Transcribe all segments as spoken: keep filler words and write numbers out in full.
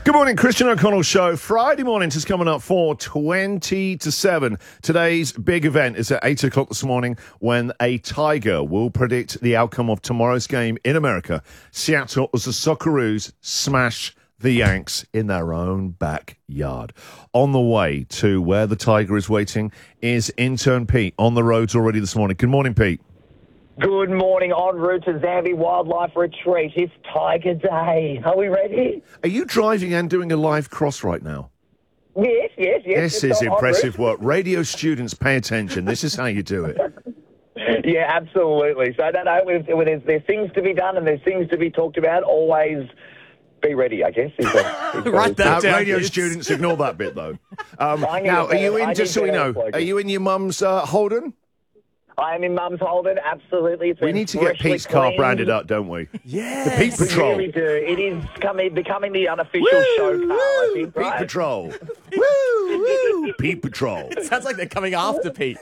Good morning, Christian O'Connell Show. Friday morning is coming up for twenty to seven. Today's big event is at eight o'clock this morning when a Tiger will predict the outcome of tomorrow's game in America. Seattle as the Socceroos smash the Yanks in their own backyard. On the way to where the Tiger is waiting is intern Pete on the roads already this morning. Good morning, Pete. Good morning, en route to Zambi Wildlife Retreat. It's Tiger Day. Are we ready? Are you driving and doing a live cross right now? Yes, yes, yes. This is impressive work. Radio students, pay attention. This is how you do it. Yeah, absolutely. So I don't know, if, if there's, there's things to be done and there's things to be talked about. Always be ready, I guess. Is a, is Write that uh, down. Radio students, ignore that bit, though. Um, I need now, to are you go- I in, just so need we to know, go, are you in your mum's uh, Holden? I am in Mum's Holden, absolutely. It's We been need to get freshly Pete's car cleaned. branded up, don't we? Yeah. The Pete We Patrol. really do. It is coming, becoming the unofficial show car, I think, Pete right? Patrol. woo, woo. Pete Patrol. Sounds like they're coming after Pete.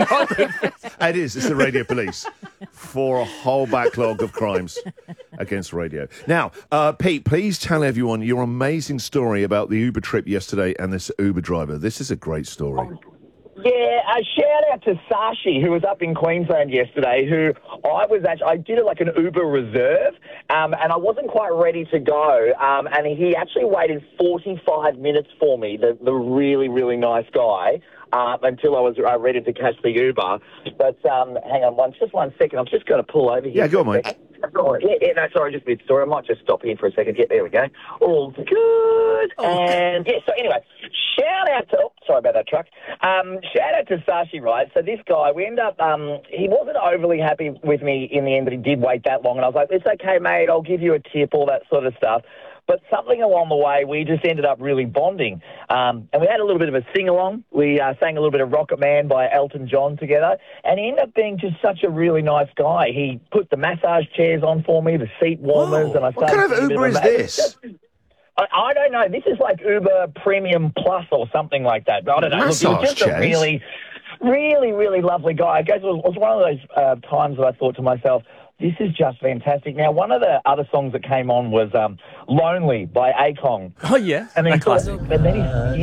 It is. It's the radio police for a whole backlog of crimes against radio. Now, uh, Pete, please tell everyone your amazing story about the Uber trip yesterday and this Uber driver. This is a great story. Yeah, a shout out to Sashi, who was up in Queensland yesterday, who I was actually, I did like an Uber reserve, um, and I wasn't quite ready to go, um, and he actually waited forty-five minutes for me, the, the really, really nice guy, uh, until I was uh, ready to catch the Uber. But um, hang on, one, just one second, I'm just going to pull over here. Yeah, go on, for a mate. second. Sorry, yeah, yeah, no, sorry, just mid-story. I might just stop here for a second. Yeah, there we go. All good. And, yeah, so anyway, shout out to, oh, sorry about that truck. Um, shout out to Sashi, right? So this guy, we end up, um, he wasn't overly happy with me in the end, but he did wait that long. And I was like, it's okay, mate, I'll give you a tip, all that sort of stuff. But something along the way, we just ended up really bonding. Um, and we had a little bit of a sing-along. We uh, sang a little bit of Rocket Man by Elton John together. And he ended up being just such a really nice guy. He put the massage chairs on for me, the seat warmers, Whoa. and I What started... kind of singing Uber to is him. this? I, I don't know. This is like Uber Premium Plus or something like that. I don't know. Look, Massage he was just chairs? a really, really, really lovely guy. I guess it was, it was one of those uh, times that I thought to myself, this is just fantastic. Now, one of the other songs that came on was um, Lonely by Akon. Oh, yeah. And then, A he thought, classic. and then he,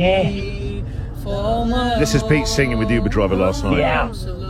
yeah. This is Pete singing with the Uber driver last night. Yeah.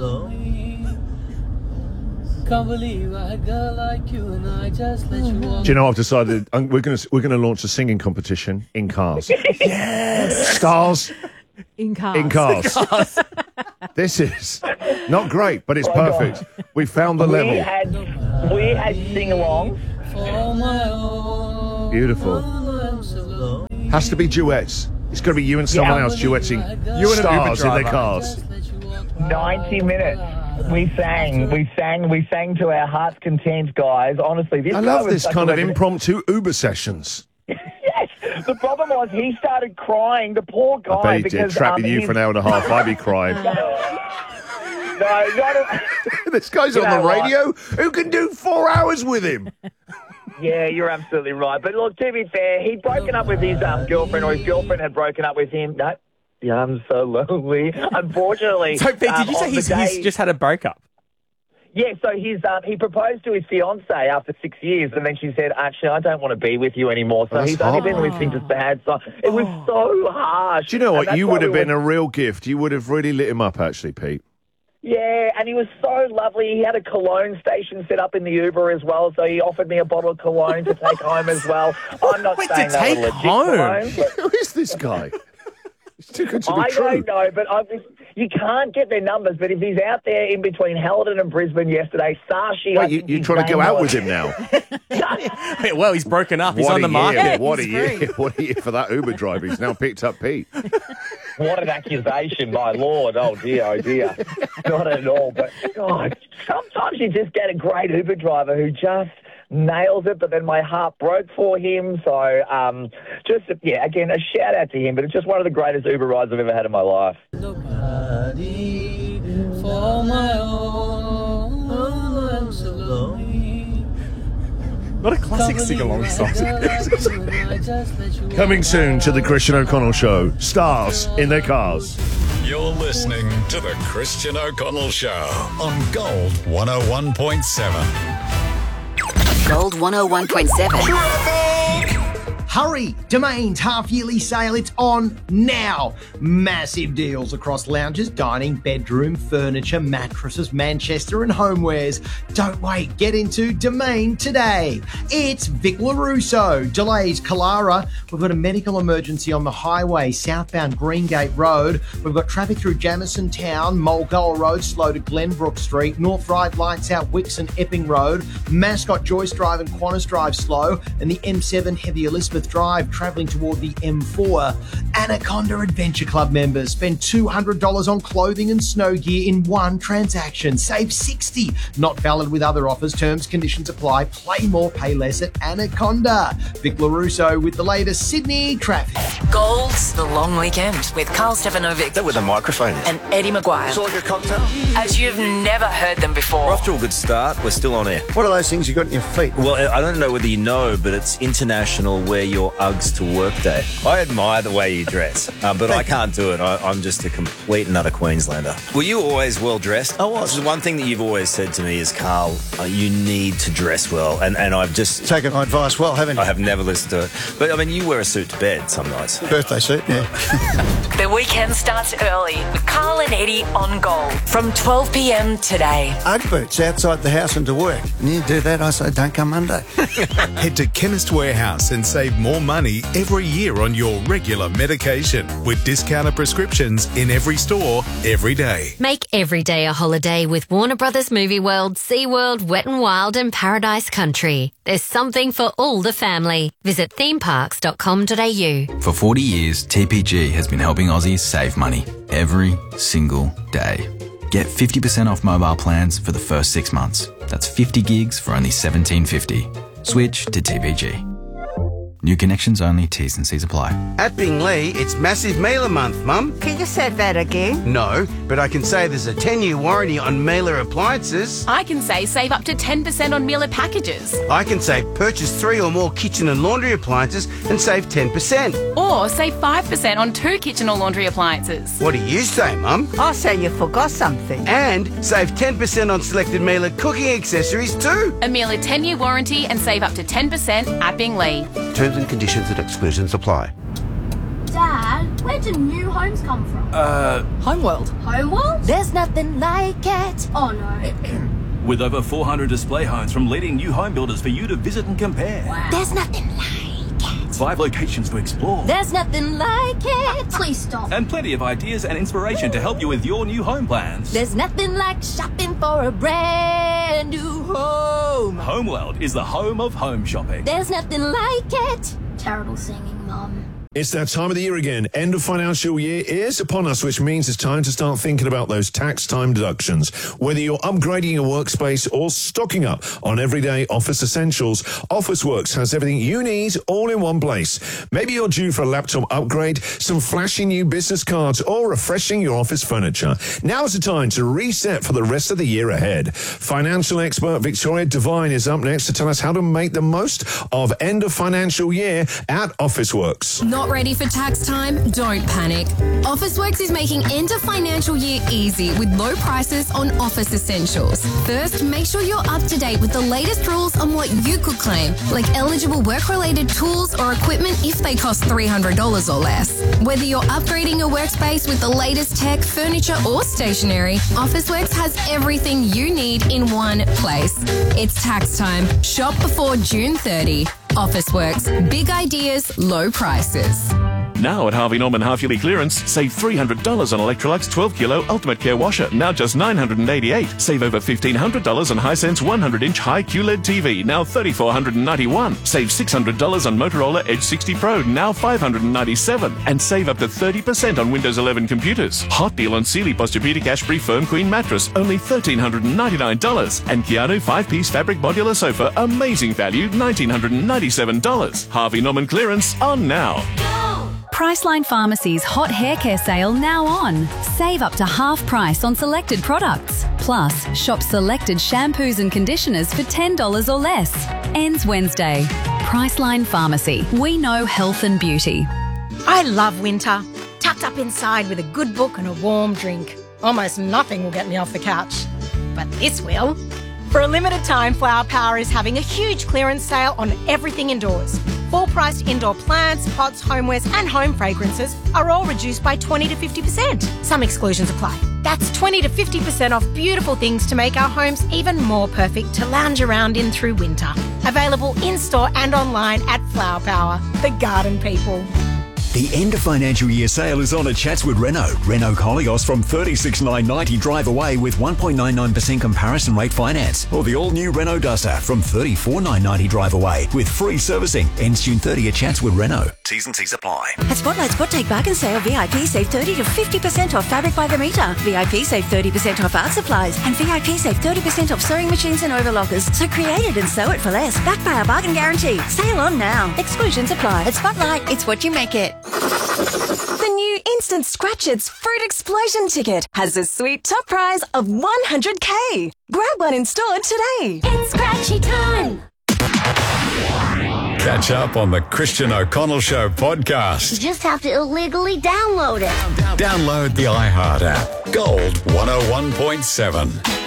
Can't believe I had a girl like you and I just let you walk. Do you know, I've decided um, we're going to we're going to launch a singing competition in cars. Yes, stars In cars. in cars. This is not great, but it's Oh, God. perfect. We found the We level. had, we had sing-alongs. For my own. Beautiful. I'm so lonely. Has to be duets. It's going to be you and someone Yeah. else duetting You and an Uber stars in their driver. cars. Just let you walk ninety minutes. We sang, we sang, we sang to our heart's content, guys. Honestly, this I guy love was this such kind a of legend. impromptu Uber sessions. Yes. The problem was he started crying. The poor guy. I bet he did. because, Trapping um, you his- for an hour and a half. I'd be crying. No, not a, This guy's You on know the what? radio. Who can do four hours with him? Yeah, you're absolutely right. But look, to be fair, he'd broken up with his um, girlfriend, or his girlfriend had broken up with him. No, yeah, I'm so lonely. Unfortunately. So, Pete, um, did you say on the he's, day- he's just had a breakup? Yeah, so he's um, he proposed to his fiancée after six years, and then she said, actually, I don't want to be with you anymore. So That's he's only been hard. listening to sad songs. It was so harsh. Do you know And what? that's You why would have we been went- a real gift. You would have really lit him up, actually, Pete. Yeah, and he was so lovely. He had a cologne station set up in the Uber as well, so he offered me a bottle of cologne to take home as well. I'm not Wait, to saying that take was legit home? cologne, but Who is this guy? It's too good to be I true. don't know, but I, you can't get their numbers. But if he's out there in between Halden and Brisbane yesterday, Sashi... I Wait, you, think you're his trying to go name out was. with him now? Wait, well, he's broken up. He's what on the a market. year! What a he's year! free. What a year for that Uber driver. He's now picked up Pete. What an accusation, my lord. Oh, dear, oh, dear. Not at all. But, God, sometimes you just get a great Uber driver who just nails it, but then my heart broke for him. So, um, just, yeah, again, a shout out to him, but it's just one of the greatest Uber rides I've ever had in my life. Nobody for my own. I'm so lonely. Not a classic sing-along song. Coming soon to the Christian O'Connell Show. Stars in their cars. You're listening to the Christian O'Connell Show on Gold one oh one point seven. Gold one oh one point seven. Hurry! Domain's half-yearly sale, it's on now. Massive deals across lounges, dining, bedroom, furniture, mattresses, Manchester and homewares. Don't wait, get into Domain today. It's Vic LaRusso. Delays Kalara. We've got a medical emergency on the highway, southbound Greengate Road. We've got traffic through Jamison Town, Mulgoa Road, slow to Glenbrook Street, North Ryde lights out Wixon Epping Road, Mascot Joyce Drive and Qantas Drive slow, and the M seven heavy Elizabeth Drive travelling toward the M four. Anaconda Adventure Club members spend two hundred dollars on clothing and snow gear in one transaction. Save sixty dollars. Not valid with other offers. Terms, conditions apply. Play more, pay less at Anaconda. Vic LaRusso with the latest Sydney traffic. Gold's The Long Weekend with Carl Stefanovic. That with a microphone. And Eddie Maguire. It's like a cocktail. As you've never heard them before. We're off to a good start. We're still on air. What are those things you got in your feet? Well, I don't know whether you know, but it's International Wear Your Uggs to Work Day. I admire the way you dress, uh, but I can't do it. I, I'm just a complete and utter Queenslander. Were you always well dressed? I was. One thing that you've always said to me is, Carl, uh, you need to dress well, and, and I've just taken my advice well, haven't you? I have never listened to it. But I mean, you wear a suit to bed some nights. Birthday suit, yeah. The weekend starts early with Carl and Eddie on Gold from twelve p.m. today. Ugg boots outside the house and to work. And you do that, I say, don't come Monday. Head to Chemist Warehouse and save more money every year on your regular medication with discounted prescriptions in every store, every day. Make every day a holiday with Warner Brothers Movie World, SeaWorld, Wet n Wild and Paradise Country. There's something for all the family. Visit theme parks dot com dot a u. For forty years, T P G has been helping Aussies save money every single day. Get fifty percent off mobile plans for the first six months. That's fifty gigs for only seventeen fifty. Switch to T P G. New connections only, T's and C's apply. At Bingley, it's Massive Mailer Month, Mum. Can you say that again? No, but I can say there's a ten-year warranty on Mailer appliances. I can say save up to ten percent on Mailer packages. I can say purchase three or more kitchen and laundry appliances and save ten percent. Or save five percent on two kitchen or laundry appliances. What do you say, Mum? I say you forgot something. And save ten percent on selected Mailer cooking accessories too. A Mailer ten-year warranty and save up to ten percent at Bingley. Terms and conditions and exclusions apply. Dad, where do new homes come from? Uh, Homeworld. Homeworld? There's nothing like it. Oh no. With over four hundred display homes from leading new home builders for you to visit and compare. Wow. There's nothing like it. Five locations to explore. There's nothing like it. Please stop. And plenty of ideas and inspiration to help you with your new home plans. There's nothing like shopping for a brand new home. Homeworld is the home of home shopping. There's nothing like it. Terrible singing, Mum. It's that time of the year again. End of financial year is upon us, which means it's time to start thinking about those tax time deductions. Whether you're upgrading your workspace or stocking up on everyday office essentials, Officeworks has everything you need all in one place. Maybe you're due for a laptop upgrade, some flashy new business cards, or refreshing your office furniture. Now's the time to reset for the rest of the year ahead. Financial expert Victoria Devine is up next to tell us how to make the most of end of financial year at Officeworks. Not ready for tax time? Don't panic. Officeworks is making end of financial year easy with low prices on office essentials. First, make sure you're up to date with the latest rules on what you could claim, like eligible work-related tools or equipment if they cost three hundred dollars or less. Whether you're upgrading your workspace with the latest tech, furniture or stationery, Officeworks has everything you need in one place. It's tax time. Shop before June thirtieth. Officeworks. Big ideas, low prices. Now at Harvey Norman half-yearly clearance, save three hundred dollars on Electrolux twelve kilo Ultimate Care Washer, now just nine hundred eighty-eight dollars. Save over fifteen hundred dollars on Hisense one hundred inch high Q L E D T V, now three thousand four hundred ninety-one dollars. Save six hundred dollars on Motorola Edge sixty Pro, now five hundred ninety-seven dollars. And save up to thirty percent on Windows eleven computers. Hot deal on Sealy Posturepedic Ash-Free Firm Queen Mattress, only one thousand three hundred ninety-nine dollars. And Keanu five-piece fabric modular sofa, amazing value, one thousand nine hundred ninety-seven dollars. Harvey Norman clearance on now. Priceline Pharmacy's hot hair care sale now on. Save up to half price on selected products. Plus, shop selected shampoos and conditioners for ten dollars or less. Ends Wednesday. Priceline Pharmacy. We know health and beauty. I love winter. Tucked up inside with a good book and a warm drink. Almost nothing will get me off the couch. But this will. For a limited time, Flower Power is having a huge clearance sale on everything indoors. Full-priced indoor plants, pots, homewares and home fragrances are all reduced by twenty to fifty percent. Some exclusions apply. That's twenty to fifty percent off beautiful things to make our homes even more perfect to lounge around in through winter. Available in-store and online at Flower Power, the garden people. The end of financial year sale is on at Chatswood Renault. Renault Koleos from thirty-six thousand nine hundred ninety drive away with one point nine nine percent comparison rate finance. Or the all-new Renault Duster from thirty-four thousand nine hundred ninety drive away with free servicing. Ends June thirtieth at Chatswood Renault. T's and C's apply. At Spotlight Spot Take Bargain Sale, V I P save thirty to fifty percent off fabric by the metre. V I P save thirty percent off art supplies. And V I P save thirty percent off sewing machines and overlockers. So create it and sew it for less. Backed by our bargain guarantee. Sale on now. Exclusions apply. At Spotlight, it's what you make it. The new Instant Scratch It's Fruit Explosion ticket has a sweet top prize of one hundred K. Grab one in store today. It's scratchy time. Catch up on the Christian O'Connell Show podcast. You just have to illegally download it. Download the iHeart app. Gold one oh one point seven.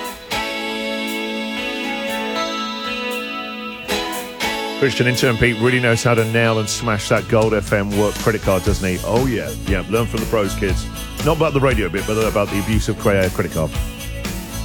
Christian intern Pete really knows how to nail and smash that Gold F M work credit card, doesn't he? Oh, yeah. Yeah, learn from the pros, kids. Not about the radio bit, but about the abuse of credit card.